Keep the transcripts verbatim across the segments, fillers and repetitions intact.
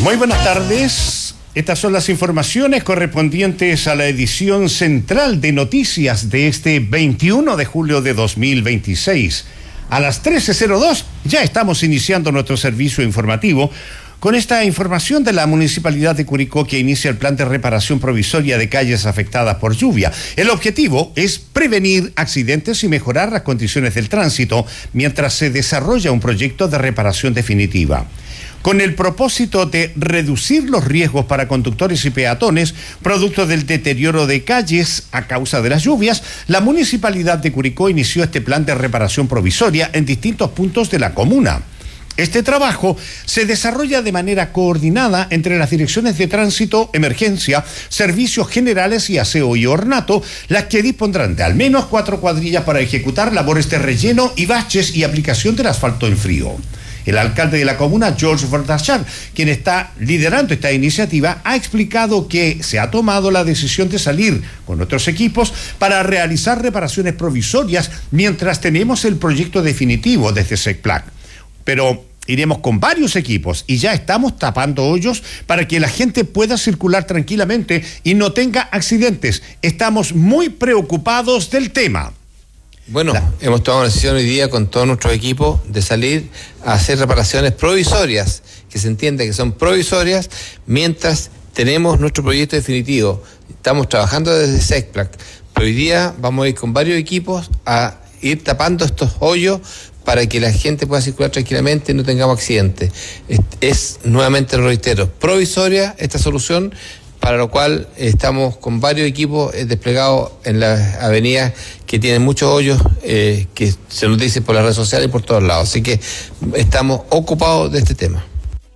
Muy buenas tardes. Estas son las informaciones correspondientes a la edición central de noticias de este veintiuno de julio de dos mil veintiséis. A las trece cero dos ya estamos iniciando nuestro servicio informativo con esta información de la Municipalidad de Curicó, que inicia el plan de reparación provisoria de calles afectadas por lluvia. El objetivo es prevenir accidentes y mejorar las condiciones del tránsito mientras se desarrolla un proyecto de reparación definitiva. Con el propósito de reducir los riesgos para conductores y peatones, producto del deterioro de calles a causa de las lluvias, la Municipalidad de Curicó inició este plan de reparación provisoria en distintos puntos de la comuna. Este trabajo se desarrolla de manera coordinada entre las direcciones de tránsito, emergencia, servicios generales y aseo y ornato, las que dispondrán de al menos cuatro cuadrillas para ejecutar labores de relleno y baches y aplicación del asfalto en frío. El alcalde de la comuna, George Verdachar, quien está liderando esta iniciativa, ha explicado que se ha tomado la decisión de salir con otros equipos para realizar reparaciones provisorias mientras tenemos el proyecto definitivo desde SECPLAC. Pero iremos con varios equipos y ya estamos tapando hoyos para que la gente pueda circular tranquilamente y no tenga accidentes. Estamos muy preocupados del tema. Bueno, la... hemos tomado una decisión hoy día con todos nuestros equipos de salir a hacer reparaciones provisorias, que se entiende que son provisorias, mientras tenemos nuestro proyecto definitivo. Estamos trabajando desde SECPLAC, pero hoy día vamos a ir con varios equipos a ir tapando estos hoyos para que la gente pueda circular tranquilamente y no tengamos accidentes. Es, es, nuevamente lo reitero, provisoria esta solución, para lo cual estamos con varios equipos eh, desplegados en las avenidas que tienen muchos hoyos, eh, que se nos dice por las redes sociales y por todos lados. Así que estamos ocupados de este tema.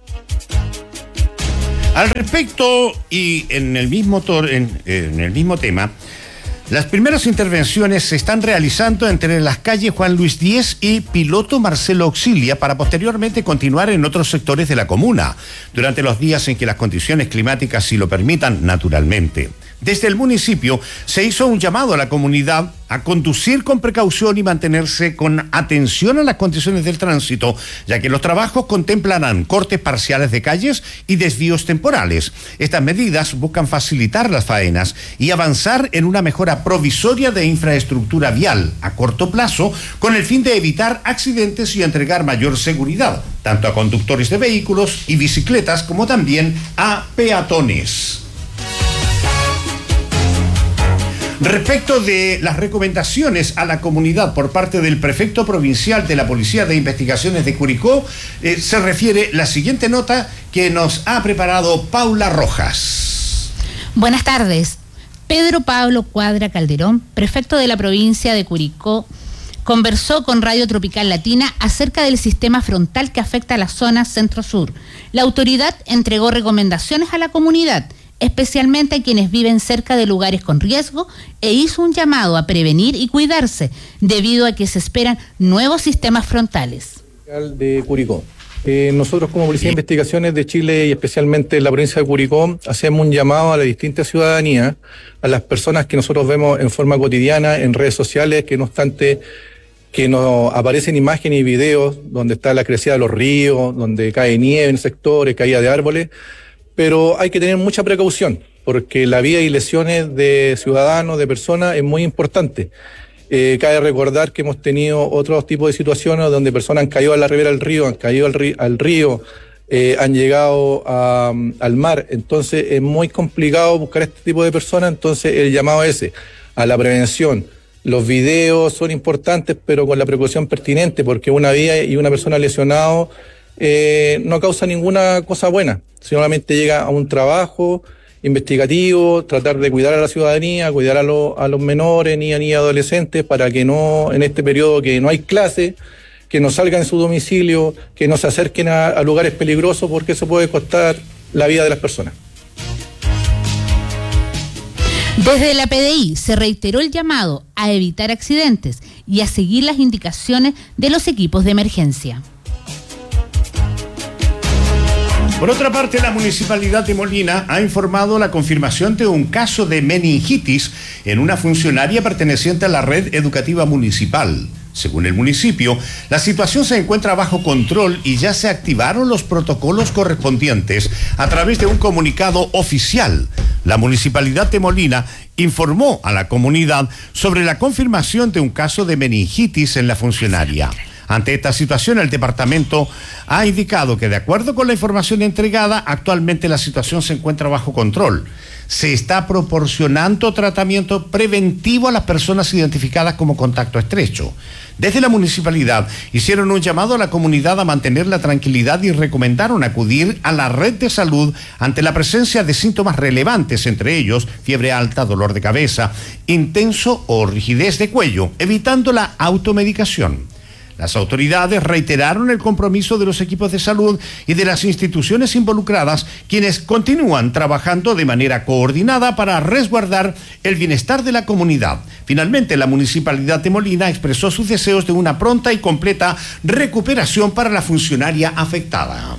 Al respecto, y en el mismo, tor- en, en el mismo tema, las primeras intervenciones se están realizando entre las calles Juan Luis Diez y Piloto Marcelo Auxilia para posteriormente continuar en otros sectores de la comuna, durante los días en que las condiciones climáticas sí lo permitan, naturalmente. Desde el municipio se hizo un llamado a la comunidad a conducir con precaución y mantenerse con atención a las condiciones del tránsito, ya que los trabajos contemplarán cortes parciales de calles y desvíos temporales. Estas medidas buscan facilitar las faenas y avanzar en una mejora provisoria de infraestructura vial a corto plazo, con el fin de evitar accidentes y entregar mayor seguridad, tanto a conductores de vehículos y bicicletas como también a peatones. Respecto de las recomendaciones a la comunidad por parte del prefecto provincial de la Policía de Investigaciones de Curicó, eh, se refiere la siguiente nota que nos ha preparado Paula Rojas. Buenas tardes. Pedro Pablo Cuadra Calderón, prefecto de la provincia de Curicó, conversó con Radio Tropical Latina acerca del sistema frontal que afecta a la zona centro-sur. La autoridad entregó recomendaciones a la comunidad, especialmente a quienes viven cerca de lugares con riesgo, e hizo un llamado a prevenir y cuidarse, debido a que se esperan nuevos sistemas frontales. De Curicó. Eh, nosotros como Policía de Investigaciones de Chile y especialmente en la provincia de Curicó hacemos un llamado a la distinta ciudadanía, a las personas que nosotros vemos en forma cotidiana en redes sociales, que no obstante que nos aparecen imágenes y videos donde está la crecida de los ríos, donde cae nieve en sectores, caída de árboles, pero hay que tener mucha precaución, porque la vida y lesiones de ciudadanos, de personas, es muy importante. Eh, cabe recordar que hemos tenido otros tipos de situaciones donde personas han caído a la ribera del río, han caído al río, al río eh, han llegado a, al mar. Entonces es muy complicado buscar este tipo de personas, entonces el llamado es ese, a la prevención. Los videos son importantes, pero con la precaución pertinente, porque una vida y una persona lesionada Eh, no causa ninguna cosa buena, solamente llega a un trabajo investigativo, tratar de cuidar a la ciudadanía, cuidar a, lo, a los menores, niñas y adolescentes, para que no, en este periodo que no hay clase, que no salgan de su domicilio, que no se acerquen a, a lugares peligrosos, porque eso puede costar la vida de las personas. Desde la P D I se reiteró el llamado a evitar accidentes y a seguir las indicaciones de los equipos de emergencia. Por otra parte, la Municipalidad de Molina ha informado la confirmación de un caso de meningitis en una funcionaria perteneciente a la red educativa municipal. Según el municipio, la situación se encuentra bajo control y ya se activaron los protocolos correspondientes a través de un comunicado oficial. La Municipalidad de Molina informó a la comunidad sobre la confirmación de un caso de meningitis en la funcionaria. Ante esta situación, el departamento ha indicado que, de acuerdo con la información entregada, actualmente la situación se encuentra bajo control. Se está proporcionando tratamiento preventivo a las personas identificadas como contacto estrecho. Desde la municipalidad hicieron un llamado a la comunidad a mantener la tranquilidad y recomendaron acudir a la red de salud ante la presencia de síntomas relevantes, entre ellos fiebre alta, dolor de cabeza, intenso o rigidez de cuello, evitando la automedicación. Las autoridades reiteraron el compromiso de los equipos de salud y de las instituciones involucradas, quienes continúan trabajando de manera coordinada para resguardar el bienestar de la comunidad. Finalmente, la Municipalidad de Molina expresó sus deseos de una pronta y completa recuperación para la funcionaria afectada.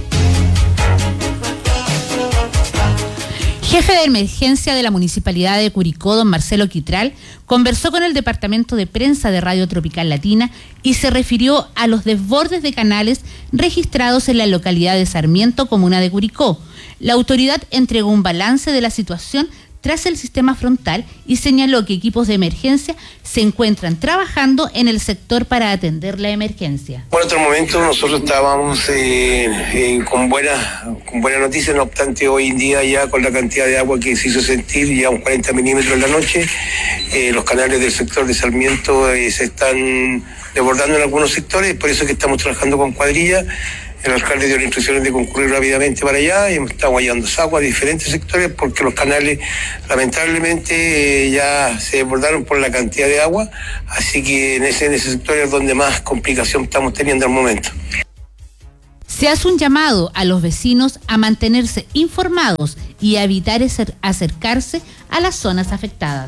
Jefe de emergencia de la Municipalidad de Curicó, don Marcelo Quitral, conversó con el Departamento de Prensa de Radio Tropical Latina y se refirió a los desbordes de canales registrados en la localidad de Sarmiento, comuna de Curicó. La autoridad entregó un balance de la situación tras el sistema frontal y señaló que equipos de emergencia se encuentran trabajando en el sector para atender la emergencia. Bueno, en otro momento nosotros estábamos eh, eh, con buena con buena noticia, no obstante hoy en día ya con la cantidad de agua que se hizo sentir, ya un cuarenta milímetros en la noche, eh, los canales del sector de Sarmiento eh, se están desbordando en algunos sectores, por eso es que estamos trabajando con cuadrillas. El alcalde dio las instrucciones de concurrir rápidamente para allá y estamos llevando agua a diferentes sectores porque los canales lamentablemente eh, ya se desbordaron por la cantidad de agua, así que en ese, en ese sector es donde más complicación estamos teniendo al momento. Se hace un llamado a los vecinos a mantenerse informados y a evitar acercarse a las zonas afectadas.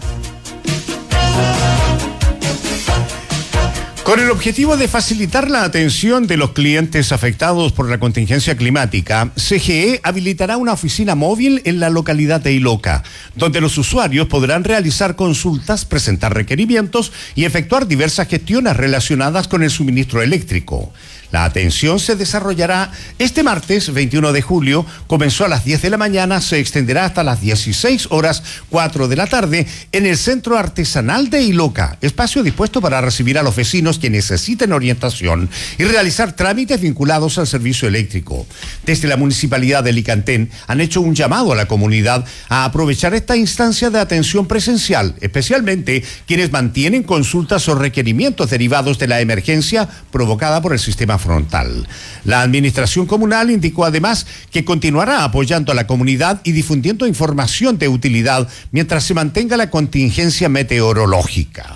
Con el objetivo de facilitar la atención de los clientes afectados por la contingencia climática, C G E habilitará una oficina móvil en la localidad de Iloca, donde los usuarios podrán realizar consultas, presentar requerimientos y efectuar diversas gestiones relacionadas con el suministro eléctrico. La atención se desarrollará este martes veintiuno de julio, comenzó a las diez de la mañana, se extenderá hasta las dieciséis horas cuatro de la tarde en el Centro Artesanal de Iloca, espacio dispuesto para recibir a los vecinos que necesiten orientación y realizar trámites vinculados al servicio eléctrico. Desde la Municipalidad de Licantén han hecho un llamado a la comunidad a aprovechar esta instancia de atención presencial, especialmente quienes mantienen consultas o requerimientos derivados de la emergencia provocada por el sistema frontal. La administración comunal indicó además que continuará apoyando a la comunidad y difundiendo información de utilidad mientras se mantenga la contingencia meteorológica.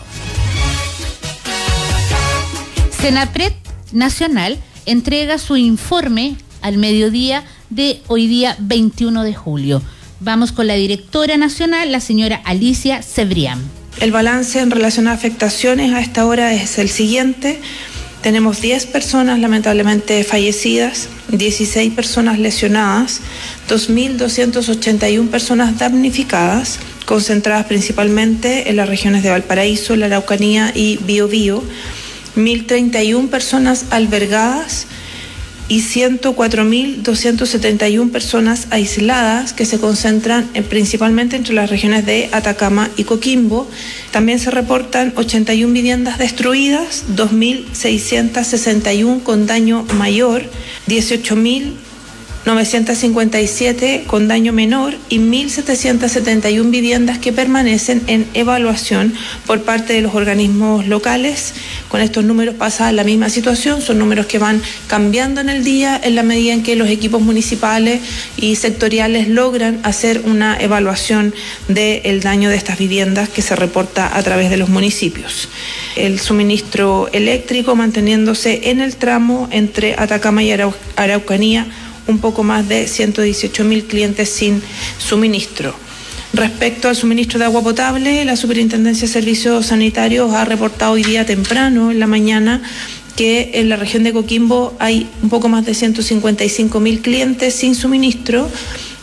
Senapred Nacional entrega su informe al mediodía de hoy día veintiuno de julio. Vamos con la directora nacional, la señora Alicia Cebrián. El balance en relación a afectaciones a esta hora es el siguiente. Tenemos diez personas lamentablemente fallecidas, dieciséis personas lesionadas, dos mil doscientas ochenta y una personas damnificadas, concentradas principalmente en las regiones de Valparaíso, la Araucanía y Biobío, mil treinta y una personas albergadas y ciento cuatro mil doscientas setenta y una personas aisladas que se concentran en, principalmente entre las regiones de Atacama y Coquimbo. También se reportan ochenta y una viviendas destruidas, dos mil seiscientas sesenta y una con daño mayor, dieciocho mil novecientas cincuenta y siete con daño menor y mil setecientas setenta y una viviendas que permanecen en evaluación por parte de los organismos locales. Con estos números pasa la misma situación, son números que van cambiando en el día en la medida en que los equipos municipales y sectoriales logran hacer una evaluación del daño de estas viviendas que se reporta a través de los municipios. El suministro eléctrico manteniéndose en el tramo entre Atacama y Arau- Araucanía, un poco más de ciento dieciocho mil clientes sin suministro. Respecto al suministro de agua potable, la Superintendencia de Servicios Sanitarios ha reportado hoy día temprano, en la mañana, que en la región de Coquimbo hay un poco más de ciento cincuenta y cinco mil clientes sin suministro,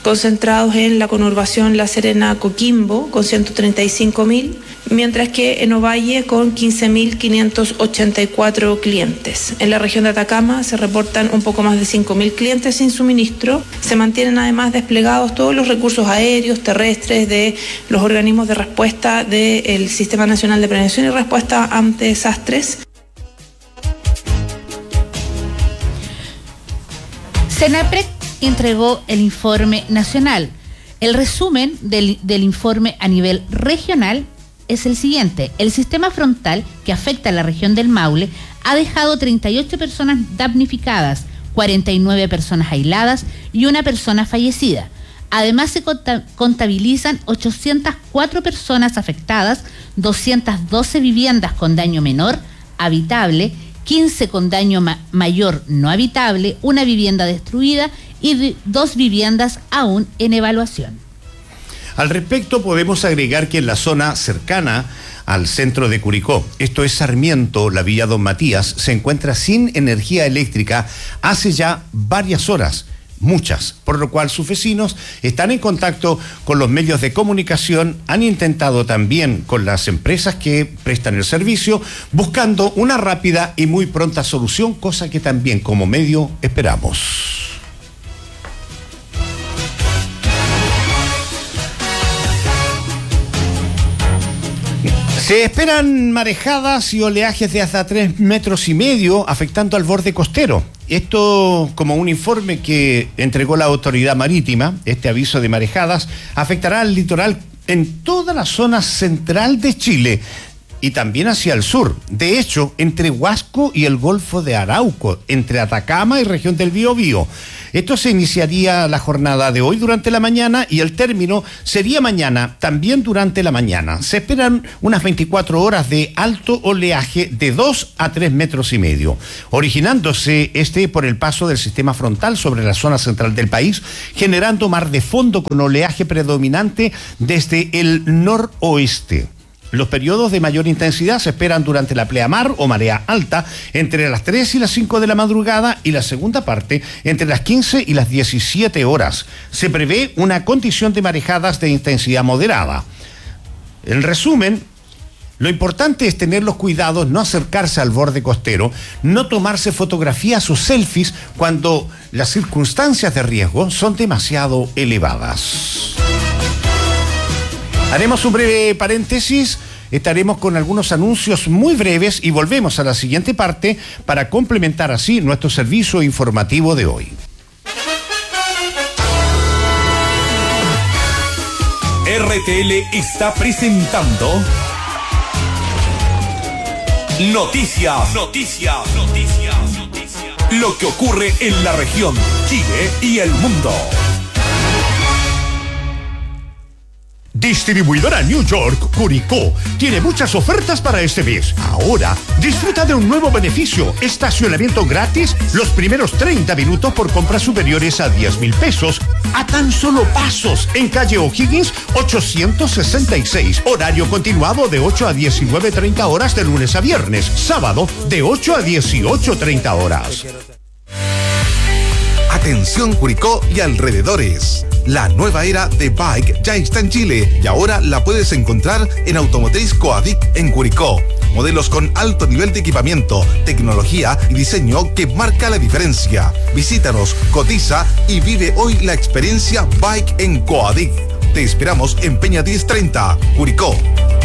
concentrados en la conurbación La Serena-Coquimbo con ciento treinta y cinco mil, mientras que en Ovalle con quince mil quinientos ochenta y cuatro clientes. En la región de Atacama se reportan un poco más de cinco mil clientes sin suministro. Se mantienen además desplegados todos los recursos aéreos, terrestres de los organismos de respuesta del Sistema Nacional de Prevención y Respuesta ante Desastres. Senaprec entregó el informe nacional. El resumen del, del informe a nivel regional es el siguiente. El sistema frontal que afecta a la región del Maule ha dejado treinta y ocho personas damnificadas, cuarenta y nueve personas aisladas y una persona fallecida. Además se contabilizan ochocientas cuatro personas afectadas, doscientas doce viviendas con daño menor habitable, quince con daño ma- mayor no habitable, una vivienda destruida y vi- dos viviendas aún en evaluación. Al respecto, podemos agregar que en la zona cercana al centro de Curicó, esto es Sarmiento, la Villa Don Matías, se encuentra sin energía eléctrica hace ya varias horas, muchas, por lo cual sus vecinos están en contacto con los medios de comunicación, han intentado también con las empresas que prestan el servicio, buscando una rápida y muy pronta solución, cosa que también como medio esperamos. Se esperan marejadas y oleajes de hasta tres metros y medio afectando al borde costero. Esto, como un informe que entregó la autoridad marítima, este aviso de marejadas afectará al litoral en toda la zona central de Chile y también hacia el sur. De hecho, entre Huasco y el Golfo de Arauco, entre Atacama y región del Biobío. Esto se iniciaría la jornada de hoy durante la mañana y el término sería mañana, también durante la mañana. Se esperan unas veinticuatro horas de alto oleaje de dos a tres metros y medio, originándose este por el paso del sistema frontal sobre la zona central del país, generando mar de fondo con oleaje predominante desde el noroeste. Los periodos de mayor intensidad se esperan durante la pleamar o marea alta entre las tres y las cinco de la madrugada y la segunda parte entre las quince y las diecisiete horas. Se prevé una condición de marejadas de intensidad moderada. En resumen, lo importante es tener los cuidados, no acercarse al borde costero, no tomarse fotografías o selfies cuando las circunstancias de riesgo son demasiado elevadas. Haremos un breve paréntesis, estaremos con algunos anuncios muy breves y volvemos a la siguiente parte para complementar así nuestro servicio informativo de hoy. R T L está presentando Noticias, Noticias, Noticias, Noticias. Lo que ocurre en la región, Chile y el mundo. Distribuidora New York Curicó tiene muchas ofertas para este mes. Ahora, disfruta de un nuevo beneficio. Estacionamiento gratis los primeros treinta minutos por compras superiores a diez mil pesos. A tan solo pasos en calle O'Higgins ochocientos sesenta y seis. Horario continuado de ocho a diecinueve treinta horas de lunes a viernes. Sábado de ocho a dieciocho treinta horas. Atención Curicó y alrededores. La nueva era de bike ya está en Chile y ahora la puedes encontrar en Automotriz Coadic en Curicó. Modelos con alto nivel de equipamiento, tecnología y diseño que marca la diferencia. Visítanos, cotiza y vive hoy la experiencia Bike en Coadic. Te esperamos en Peña diez treinta, Curicó.